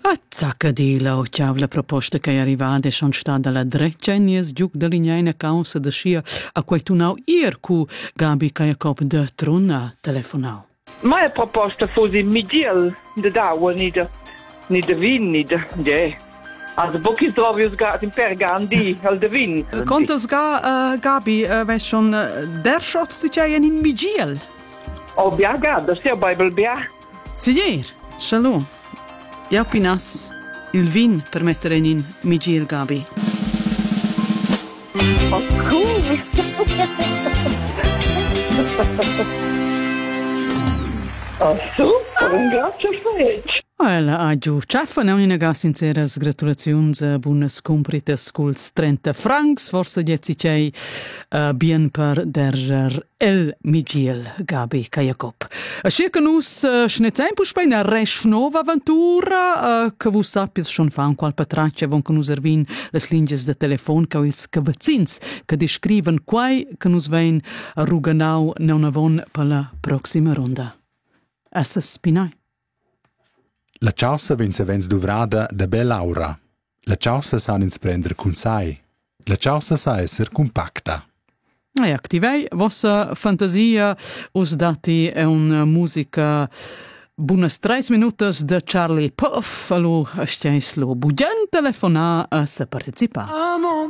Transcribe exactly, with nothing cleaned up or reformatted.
Zacca di la ciao la proposta che è arrivata sono stata dalla Drecenies giug da lignina causa da scia a quei tunau ier cu Gabi Kajacop de Truna telefonau. Meine proposta fosse Migiel de Dauer, nicht de, nicht de Wien, nicht de, ja. Also, Bocchis Drovius gaat in Pergandi, al de Wien. Kontos ga, uh, Gabi, uh, wij schon uh, der Schatz die jij in Migiel? Oh, bia, ga, das ist ja Bibel, bia. Signor, shalom. Ja, pinas, il vin per mettere in Migiel, Gabi. Oh, cool. Oh, super, grazie fetch. Ela agiu ciaffa ne unina ga sinceras gratulaziuns a bunas compritas culs trenta francs, forse dieci cei uh, bien per derger el Migiel, Gabi Kajacop. A circa nus uh, schnezempo spein a resch nova aventura, uh, che vus sappias schon fa un qual patraccia von che nus ervin las linges de telefon ca ils cavazzins che descriven quai che nus vein a ruganau ne una von per la proxima ronda. Essa spinai. La ciaussa vens avens duvrada da bell'aura. La ciaussa sa ins prender cun sai. La ciaussa sa esser compacta. E activei vossa fantasia us dati è una musica buonas tres minutas de Charlie Puth. Allo, a steis lo bugen telefona a se participa.